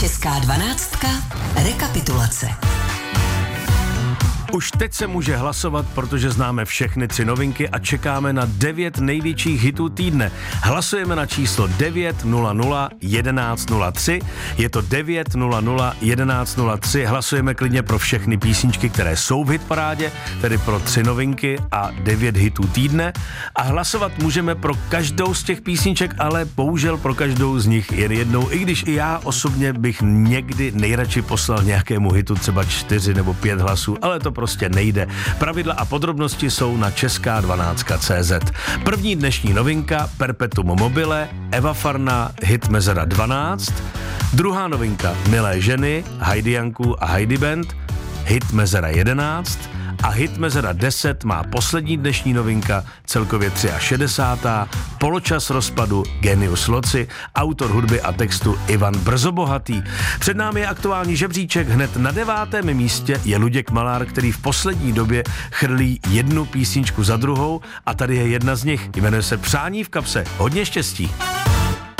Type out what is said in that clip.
Česká 12. Rekapitulace. Už teď se může hlasovat, protože známe všechny 3 novinky a čekáme na 9 největších hitů týdne. Hlasujeme na číslo 900 1103. Je to 900 1103. Hlasujeme klidně pro všechny písničky, které jsou v hitparádě, tedy pro 3 novinky a 9 hitů týdne. A hlasovat můžeme pro každou z těch písniček, ale bohužel pro každou z nich jen jednou, i když i já osobně bych někdy nejradši poslal nějakému hitu třeba 4 nebo 5 hlasů, ale to prostě nejde. Pravidla a podrobnosti jsou na česká12.cz. První dnešní novinka Perpetuum mobile, Eva Farná, hit Mezera 12. Druhá novinka Milé ženy, Heidi Janku a Heidi Band, hit Mezera 11. A hit Mezera 10 má poslední dnešní novinka, celkově 63. Poločas rozpadu Genius Loci, autor hudby a textu Ivan Brzobohatý. Před námi je aktuální žebříček, hned na 9. místě je Luděk Malár, který v poslední době chrlí jednu písničku za druhou a tady je jedna z nich, jmenuje se Přání v kapse. Hodně štěstí.